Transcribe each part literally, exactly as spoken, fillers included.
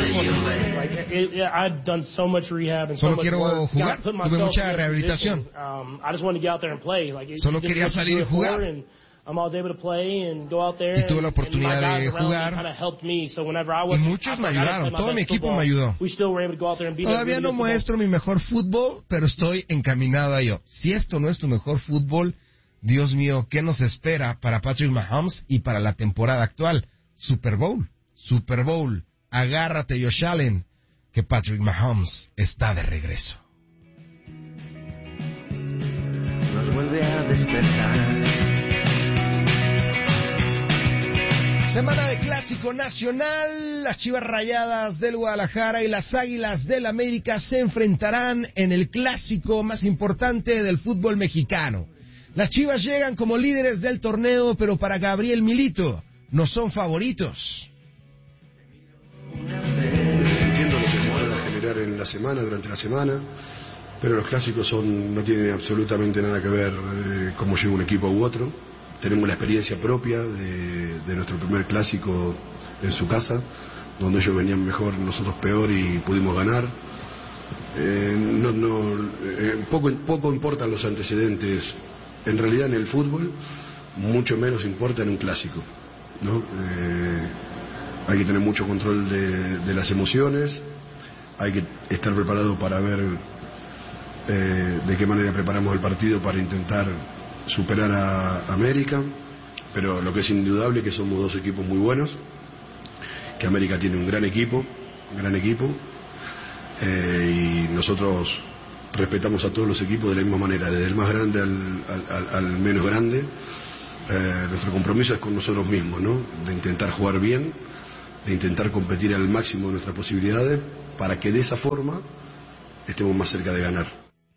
just want to play. Like, it, it, I've done so much rehab and so Solo much quiero work. jugar. Got- put Tuve myself mucha in that rehabilitación. position. Um, I just wanted to get out there and play. Like, it- Solo it just quería what you salir do y it for, jugar. and I'm always able to play and go out there. Y tuve la and- and oportunidad my guys de around me jugar. kinda helped me. So whenever I Y wasn't- muchos I me felt like I didn't ayudaron. play my Todo best mi equipo football, me ayudó. we still were able to go out there and beat Todavía them, no really good muestro mi mejor fútbol, pero estoy encaminado a ello. Si esto no es tu mejor fútbol, Dios mío, ¿qué nos espera para Patrick Mahomes y para la temporada actual? Super Bowl, Super Bowl. Agárrate, Josh Allen, que Patrick Mahomes está de regreso. Nos vuelve a despertar. Semana de Clásico Nacional, las Chivas Rayadas del Guadalajara y las Águilas del América se enfrentarán en el clásico más importante del fútbol mexicano. Las Chivas llegan como líderes del torneo, pero para Gabriel Milito no son favoritos. Entiendo lo que se pueda generar en la semana, durante la semana, pero los clásicos son no tienen absolutamente nada que ver eh, cómo llega un equipo u otro. Tenemos la experiencia propia de, de nuestro primer clásico en su casa, donde ellos venían mejor, nosotros peor y pudimos ganar. Eh, no, no, eh, poco, poco importan los antecedentes, en realidad en el fútbol, mucho menos importa en un clásico, ¿no? Eh, hay que tener mucho control de, de las emociones, hay que estar preparado para ver eh, de qué manera preparamos el partido para intentar superar a América, pero lo que es indudable es que somos dos equipos muy buenos, que América tiene un gran equipo, un gran equipo, eh, y nosotros respetamos a todos los equipos de la misma manera, desde el más grande al, al, al menos grande. Eh, nuestro compromiso es con nosotros mismos, ¿no? De intentar jugar bien, de intentar competir al máximo de nuestras posibilidades, para que de esa forma estemos más cerca de ganar.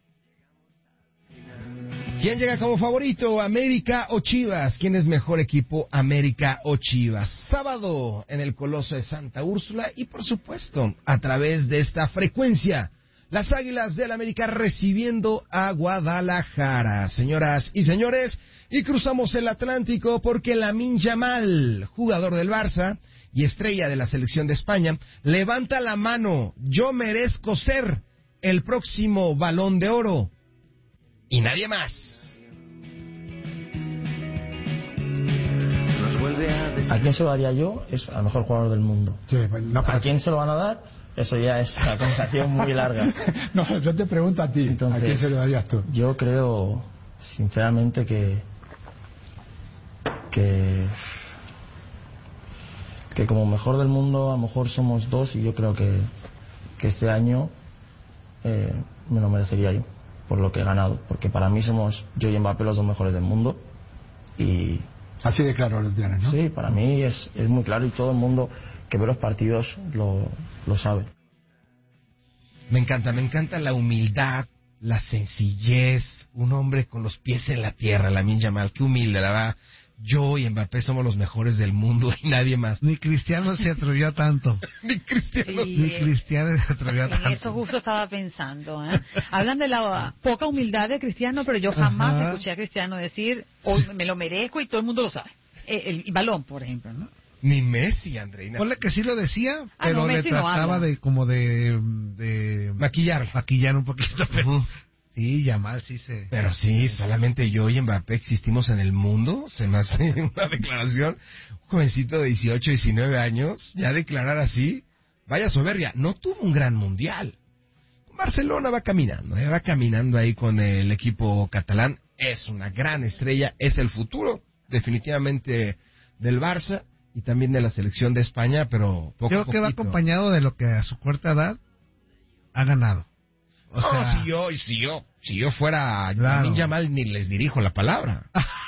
¿Quién llega como favorito, América o Chivas? ¿Quién es mejor equipo, América o Chivas? Sábado en el Coloso de Santa Úrsula y, por supuesto, a través de esta frecuencia, las Águilas del América recibiendo a Guadalajara. Señoras y señores, y cruzamos el Atlántico porque Lamine Yamal, jugador del Barça y estrella de la selección de España, levanta la mano. Yo merezco ser el próximo Balón de Oro. Y nadie más. ¿A quién se lo daría yo? Es al mejor jugador del mundo. Sí, no, ¿A quién se lo van a dar? Eso ya es una conversación muy larga. No, yo te pregunto a ti. Entonces, ¿a quién se lo darías tú? Yo creo, sinceramente, que que que como mejor del mundo a lo mejor somos dos, y yo creo que, que este año eh, me lo merecería yo por lo que he ganado, porque para mí somos yo y Mbappé los dos mejores del mundo. Y así de claro lo tienes, ¿no? Sí, para mí es, es muy claro, y todo el mundo que ve los partidos lo, lo sabe. Me encanta, me encanta la humildad, la sencillez, un hombre con los pies en la tierra, Lamine Yamal, qué humilde, la verdad. Yo y Mbappé somos los mejores del mundo y nadie más. Ni Cristiano se atrevió a tanto. Ni Cristiano. Sí, Ni Cristiano se atrevió a tanto. En eso justo estaba pensando, ¿eh? Hablan de la poca humildad de Cristiano, pero yo jamás Ajá. escuché a Cristiano decir, hoy me lo merezco y todo el mundo lo sabe. El, el balón, por ejemplo, ¿no? Ni Messi, Andreina. Ponle que sí lo decía, Ah, pero no, le Messi no trataba habla. de como de, de maquillar. Maquillar un poquito, pero Uh-huh. sí, Yamal sí se... Pero sí, solamente yo y Mbappé existimos en el mundo. Se me hace una declaración. Un jovencito de dieciocho, diecinueve años, ya declarar así, vaya soberbia. No tuvo un gran mundial. Barcelona va caminando, ¿eh? va caminando ahí con el equipo catalán. Es una gran estrella, es el futuro, definitivamente, del Barça y también de la selección de España, pero poco Creo a que va poquito. acompañado de lo que a su corta edad ha ganado. O no, sea, si yo, si yo, si yo fuera Claro. Lamine Yamal, ni les dirijo la palabra.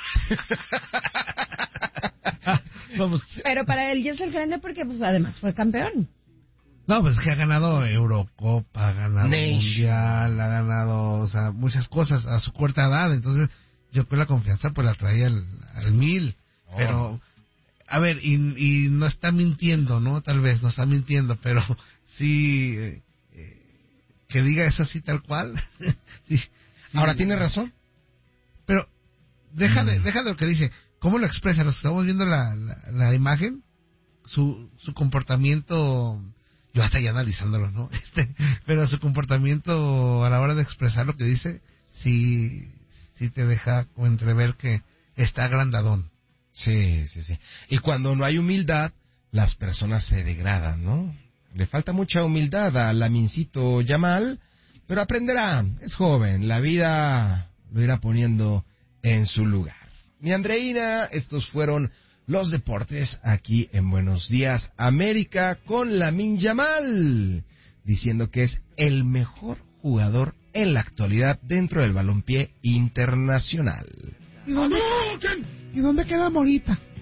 vamos, Pero para él ya es el grande porque pues, además fue campeón. no, pues es que ha ganado Eurocopa, ha ganado Nation. Mundial, ha ganado, o sea, muchas cosas a su corta edad. Entonces, yo creo la confianza pues la traía al, al mil. Oh. Pero, a ver, y, y no está mintiendo, ¿no? Tal vez no está mintiendo, pero sí, eh, eh, que diga eso así tal cual. sí, sí. Ahora, ¿tiene razón? Pero, deja, Mm. de, deja de lo que dice. ¿Cómo lo expresa? Nos estamos viendo la, la, la imagen, su, su comportamiento. Yo hasta ahí analizándolo, ¿no? Este, pero su comportamiento a la hora de expresar lo que dice, sí, sí te deja entrever que está agrandadón. Sí, sí, sí. Y cuando no hay humildad, las personas se degradan, ¿no? Le falta mucha humildad a Lamincito Yamal, pero aprenderá, es joven, la vida lo irá poniendo en su lugar. Mi Andreina, estos fueron los deportes aquí en Buenos Días América con Lamine Yamal, diciendo que es el mejor jugador en la actualidad dentro del balompié internacional. ¿Y dónde, ¿y dónde queda Morita?